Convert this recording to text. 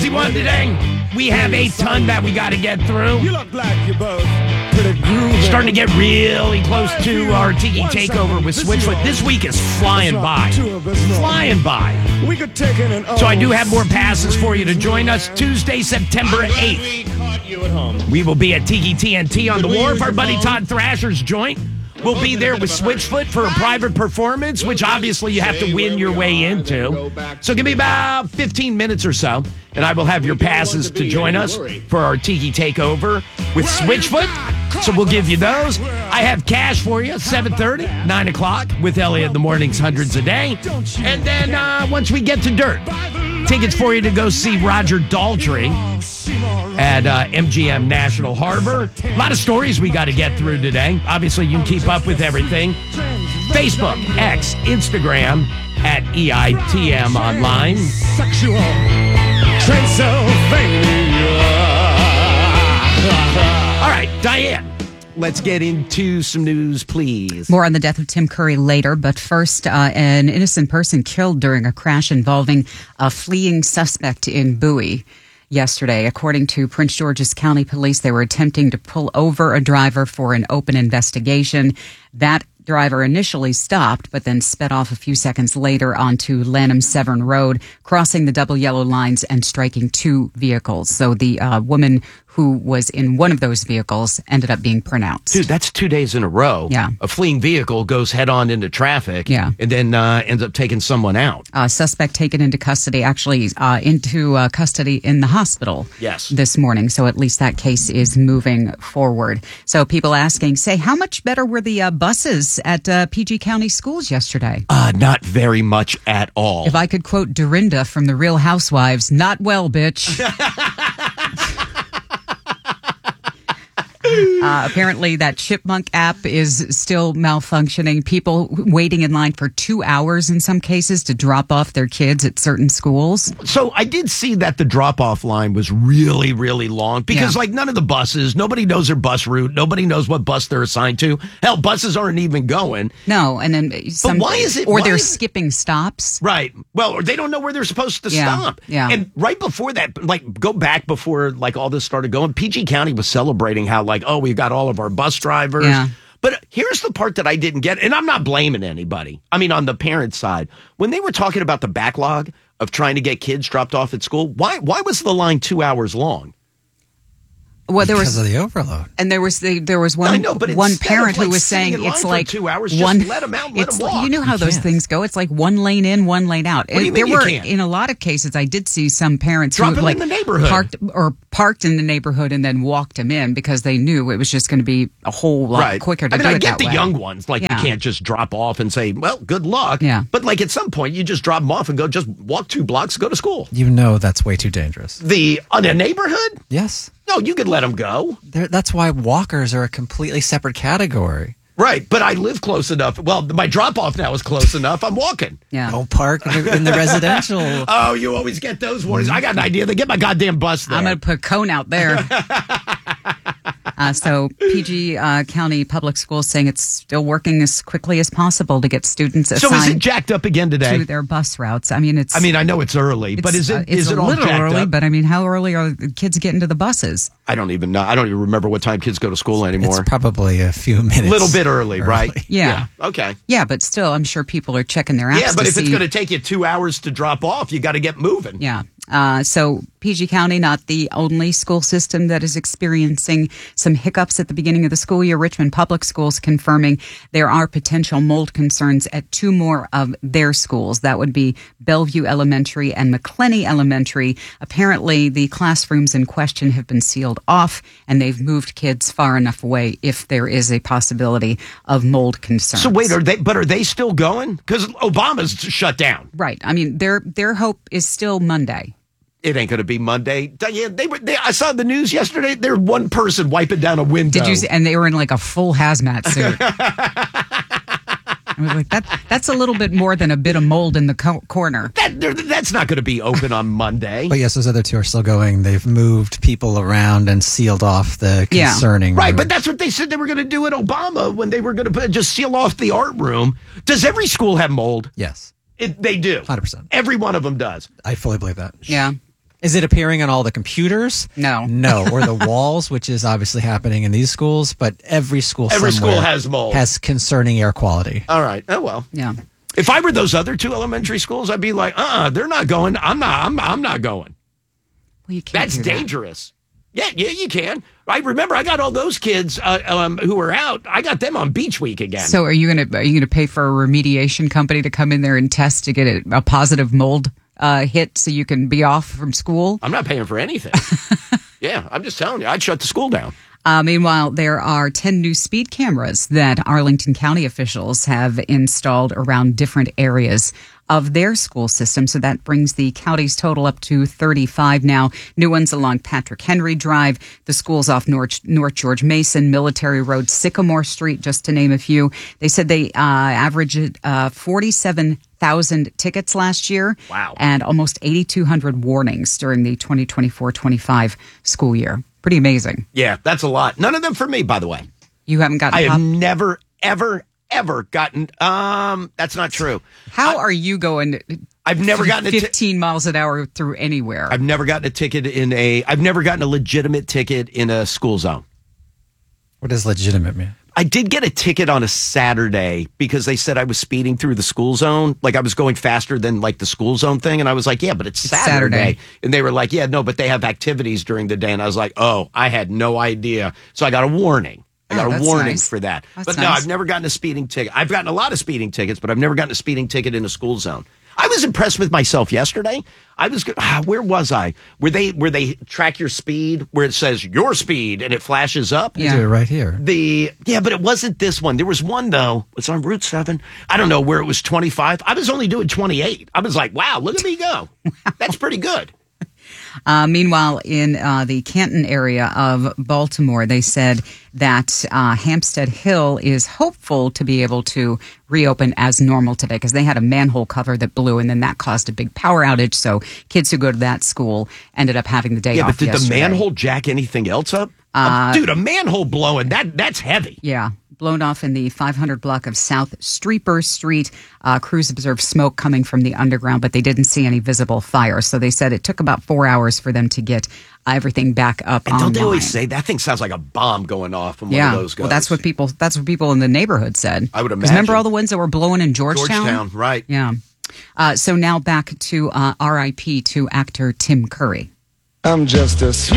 busy one today. We have a ton that we got to get through. You look like you're both pretty groovy. Starting to get really close to our Tiki Takeover with Switchfoot. This week is flying by. Flying by. We could take in an So I do have more passes for you to join us Tuesday, September 8th. We will be at Tiki TNT on the Wharf. Our buddy Todd Thrasher's joint. We'll be there with Switchfoot for a private performance, which obviously you have to win your way into. So give me about 15 minutes or so, and I will have your passes to join us for our Tiki Takeover with Switchfoot. So we'll give you those. I have cash for you, 7:30, 9 o'clock with Elliot in the mornings, hundreds a day. And then once we get to Dirt, tickets for you to go see Roger Daltrey at MGM National Harbor. A lot of stories we got to get through today. Obviously, you can keep up with everything. Facebook, X, Instagram at EITM Online. Sexual Transylvania. All right, Diane, let's get into some news, please. More on the death of Tim Curry later, but first, an innocent person killed during a crash involving a fleeing suspect in Bowie yesterday. According to Prince George's County Police, they were attempting to pull over a driver for an open investigation. That driver initially stopped, but then sped off a few seconds later onto Lanham Severn Road, crossing the double yellow lines and striking two vehicles. So the woman who was in one of those vehicles ended up being pronounced. Dude, that's 2 days in a row. Yeah. A fleeing vehicle goes head on into traffic. Yeah. And then ends up taking someone out. Suspect taken into custody, actually into custody in the hospital. Yes. This morning. So at least that case is moving forward. So people asking, say, how much better were the buses at PG County schools yesterday? Not very much at all. If I could quote Dorinda from The Real Housewives, not well, bitch. Apparently that Chipmunk app is still malfunctioning. People waiting in line for 2 hours in some cases to drop off their kids at certain schools. So I did see that the drop-off line was really, really long because, like, none of the buses, nobody knows their bus route. Nobody knows what bus they're assigned to. Hell, buses aren't even going. No, and then some... But why is it... Or they're skipping stops. Right. Well, or they don't know where they're supposed to stop. Yeah. And right before that, like, go back before, like, all this started going, PG County was celebrating how, like, oh, we've got all of our bus drivers. Yeah. But here's the part that I didn't get, and I'm not blaming anybody. I mean, on the parent side, when they were talking about the backlog of trying to get kids dropped off at school, why was the line 2 hours long? Well, because of the overload, and there was one. I know, but one parent like who was saying it's like 2 hours. One, just let them out, let them walk. You know how those things go. It's like one lane in, one lane out. What do you mean there were can't? in a lot of cases. I did see some parents Drop who him like in the neighborhood. parked in the neighborhood and then walked him in because they knew it was just going to be a whole lot quicker to do it I get that the way. young ones. Like, you can't just drop off and say, well, good luck. Yeah. But, like, at some point, you just drop them off and go, just walk 2 blocks, go to school. you know that's way too dangerous. On a neighborhood? Yes. No, you could let them go. That's why walkers are a completely separate category. Right, but I live close enough. Well, my drop-off now is close enough. I'm walking. Yeah. Don't park in the residential. Oh, you always get those warnings. I got an idea. They get my goddamn bus there. I'm going to put a cone out there. So PG County Public Schools saying it's still working as quickly as possible to get students assigned. So is it jacked up again today? To their bus routes. I mean, I know it's early, but is it all little jacked early? up? But I mean, how early are the kids getting to the buses? I don't even know. I don't even remember what time kids go to school anymore. It's probably a few minutes. A little bit early, right? Yeah. Okay. Yeah, but still, I'm sure people are checking their apps. Yeah, but if see. it's going to take you 2 hours to drop off, you got to get moving. Yeah. So PG County, not the only school system that is experiencing some hiccups at the beginning of the school year. Richmond Public Schools confirming there are potential mold concerns at 2 more of their schools. That would be Bellevue Elementary and McClenny Elementary. Apparently, the classrooms in question have been sealed off, and they've moved kids far enough away if there is a possibility of mold concerns. So wait, are they still going? Because Obama's shut down. Right. I mean, their hope is still Monday. It ain't going to be Monday. Yeah, I saw the news yesterday. There's one person wiping down a window. Did you see? And they were in like a full hazmat suit. I was like, that's a little bit more than a bit of mold in the corner. That's not going to be open on Monday. But yes, those other 2 are still going. They've moved people around and sealed off the concerning. Right, but that's what they said they were going to do at Obama when they were going to just seal off the art room. Does every school have mold? Yes. They do. 100%. Every one of them does. I fully believe that. Yeah. Is it appearing on all the computers? No. No. Or the walls, which is obviously happening in these schools, but every school school has mold. Has concerning air quality. All right. Oh, well. Yeah. If I were those other two elementary schools, I'd be like, they're not going. I'm not going. Well, you can't That's do that. dangerous. Yeah, you can. I remember I got all those kids who were out. I got them on Beach Week again. So are you gonna pay for a remediation company to come in there and test to get a positive mold hit so you can be off from school? I'm not paying for anything. Yeah, I'm just telling you, I'd shut the school down. Meanwhile, there are 10 new speed cameras that Arlington County officials have installed around different areas of their school system. So that brings the county's total up to 35 now. New ones along Patrick Henry Drive, the schools off North George Mason, Military Road, Sycamore Street, just to name a few. They said they averaged 47,000 tickets last year. Wow. And almost 8,200 warnings during the 2024-25 school year. Pretty amazing. Yeah, that's a lot. None of them for me, by the way. You haven't gotten I have pop- never, ever gotten. That's not true. How are you going? I've never gotten 15 miles an hour through anywhere. I've never gotten a ticket I've never gotten a legitimate ticket in a school zone. What does legitimate mean? I did get a ticket on a Saturday because they said I was speeding through the school zone. Like I was going faster than like the school zone thing. And I was like, yeah, but it's Saturday. And they were like, yeah, no, but they have activities during the day. And I was like, oh, I had no idea. So I got a warning. I got a warning for that. That's but no, nice. I've never gotten a speeding ticket. I've gotten a lot of speeding tickets, but I've never gotten a speeding ticket in a school zone. I was impressed with myself yesterday. Where was I? Where they track your speed, where it says your speed and it flashes up? They do it right here. But it wasn't this one. There was one though. It's on Route 7. I don't know where it was 25. I was only doing 28. I was like, wow, look at me go. That's pretty good. Meanwhile, in the Canton area of Baltimore, they said that Hampstead Hill is hopeful to be able to reopen as normal today because they had a manhole cover that blew, and then that caused a big power outage. So kids who go to that school ended up having the day off. Yeah, but did yesterday. the manhole jack anything else up? Dude, a manhole blowing, that's heavy. Yeah. Blown off in the 500 block of South Streeper Street. Crews observed smoke coming from the underground, but they didn't see any visible fire. So they said it took about 4 hours for them to get everything back up And online. don't they always say that thing sounds like a bomb going off when one of those goes? Well, that's what people in the neighborhood said. I would 'Cause imagine. remember all the ones that were blowing in Georgetown? Georgetown, right. Yeah. So now back to RIP to actor Tim Curry. I'm just a